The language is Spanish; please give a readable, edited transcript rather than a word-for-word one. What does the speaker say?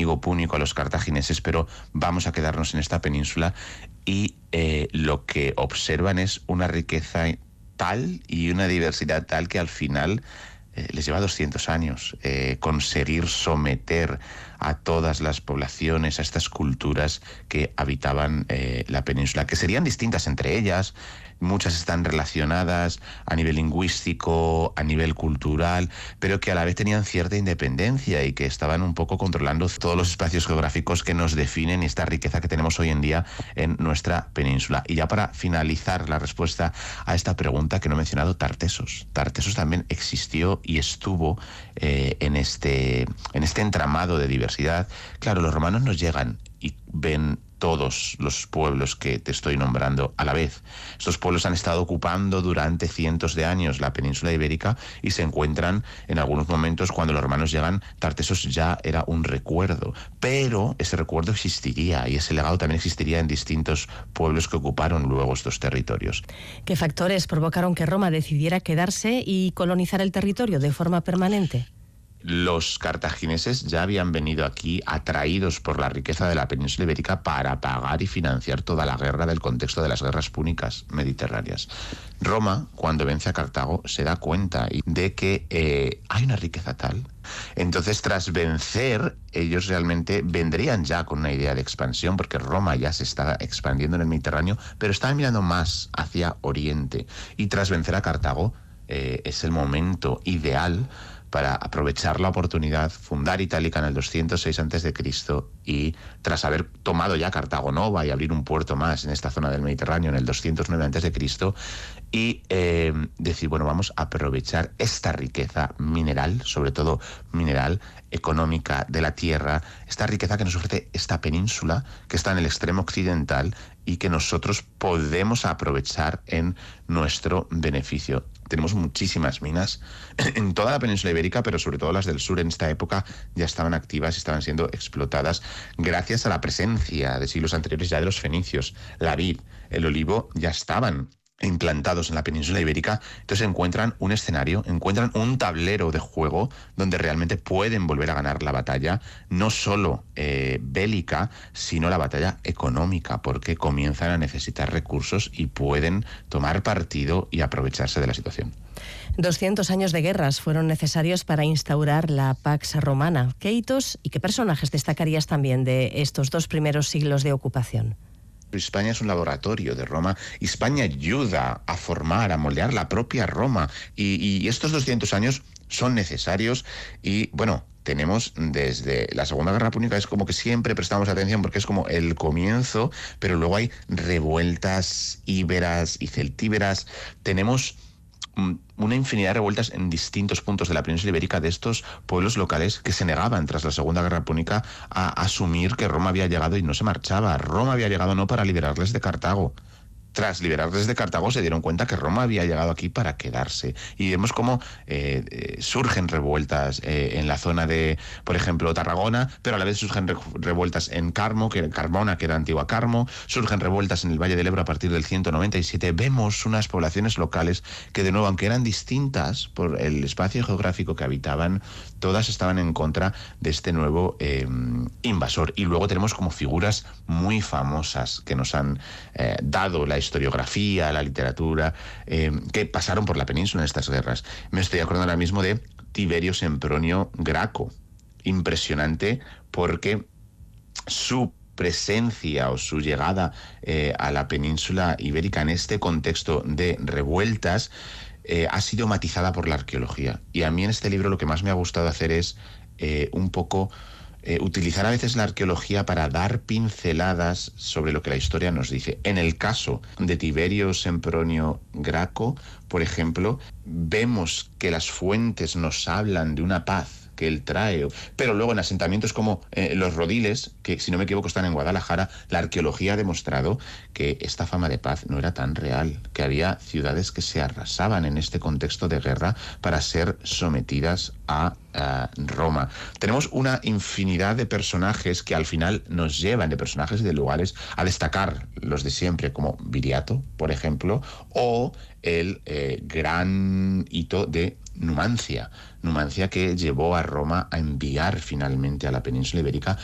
enemigo púnico a los cartagineses, pero vamos a quedarnos en esta península, y lo que observan es una riqueza tal y una diversidad tal que al final les lleva 200 años conseguir someter a todas las poblaciones, a estas culturas que habitaban la península, que serían distintas entre ellas. Muchas están relacionadas a nivel lingüístico, a nivel cultural, pero que a la vez tenían cierta independencia y que estaban un poco controlando todos los espacios geográficos que nos definen y esta riqueza que tenemos hoy en día en nuestra península. Y ya para finalizar la respuesta a esta pregunta que no he mencionado, Tartesos. Tartesos también existió y estuvo en este entramado de diversidad. Claro, los romanos nos llegan y ven todos los pueblos que te estoy nombrando a la vez. Estos pueblos han estado ocupando durante cientos de años la península ibérica y se encuentran en algunos momentos cuando los romanos llegan. Tartesos ya era un recuerdo, pero ese recuerdo existiría y ese legado también existiría en distintos pueblos que ocuparon luego estos territorios. ¿Qué factores provocaron que Roma decidiera quedarse y colonizar el territorio de forma permanente? Los cartagineses ya habían venido aquí atraídos por la riqueza de la península ibérica para pagar y financiar toda la guerra del contexto de las guerras púnicas mediterráneas. Roma, cuando vence a Cartago, se da cuenta de que hay una riqueza tal. Entonces, tras vencer, ellos realmente vendrían ya con una idea de expansión, porque Roma ya se está expandiendo en el Mediterráneo, pero estaban mirando más hacia Oriente. Y tras vencer a Cartago, es el momento ideal para aprovechar la oportunidad, fundar Itálica en el 206 a.C. y tras haber tomado ya Cartago Nova y abrir un puerto más en esta zona del Mediterráneo en el 209 a.C. y decir, bueno, vamos a aprovechar esta riqueza mineral, sobre todo mineral, económica de la tierra, esta riqueza que nos ofrece esta península que está en el extremo occidental y que nosotros podemos aprovechar en nuestro beneficio. Tenemos muchísimas minas en toda la península ibérica, pero sobre todo las del sur en esta época ya estaban activas y estaban siendo explotadas gracias a la presencia de siglos anteriores ya de los fenicios. La vid, el olivo ya estaban implantados en la península ibérica. Entonces encuentran un escenario, encuentran un tablero de juego donde realmente pueden volver a ganar la batalla, no solo bélica, sino la batalla económica, porque comienzan a necesitar recursos y pueden tomar partido y aprovecharse de la situación. 200 años de guerras fueron necesarios para instaurar la Pax Romana. ¿Qué hitos y qué personajes destacarías también de estos 2 primeros siglos de ocupación? España es un laboratorio de Roma y España ayuda a formar, a moldear la propia Roma y estos 200 años son necesarios y bueno, tenemos desde la Segunda Guerra Púnica, es como que siempre prestamos atención porque es como el comienzo, pero luego hay revueltas íberas y celtíberas, tenemos una infinidad de revueltas en distintos puntos de la península ibérica de estos pueblos locales que se negaban tras la Segunda Guerra Púnica a asumir que Roma había llegado y no se marchaba. Roma había llegado no para liberarles de Cartago. Tras liberarles de Cartago se dieron cuenta que Roma había llegado aquí para quedarse. Y vemos cómo surgen revueltas en la zona de, por ejemplo, Tarragona, pero a la vez surgen revueltas en Carmona, que era antigua Carmo, surgen revueltas en el Valle del Ebro a partir del 197. Vemos unas poblaciones locales que, de nuevo, aunque eran distintas por el espacio geográfico que habitaban, todas estaban en contra de este nuevo invasor. Y luego tenemos como figuras muy famosas que nos han dado la historiografía, la literatura, que pasaron por la península en estas guerras. Me estoy acordando ahora mismo de Tiberio Sempronio Graco. Impresionante porque su presencia o su llegada a la península ibérica en este contexto de revueltas ha sido matizada por la arqueología. Y a mí en este libro lo que más me ha gustado hacer es un poco utilizar a veces la arqueología para dar pinceladas sobre lo que la historia nos dice. En el caso de Tiberio Sempronio Graco, por ejemplo, vemos que las fuentes nos hablan de una paz que él trae, pero luego en asentamientos como los Rodiles, que si no me equivoco están en Guadalajara, la arqueología ha demostrado que esta fama de paz no era tan real, que había ciudades que se arrasaban en este contexto de guerra para ser sometidas a Roma. Tenemos una infinidad de personajes que al final nos llevan, de personajes y de lugares, a destacar los de siempre, como Viriato, por ejemplo, o el gran hito de Numancia que llevó a Roma a enviar finalmente a la península ibérica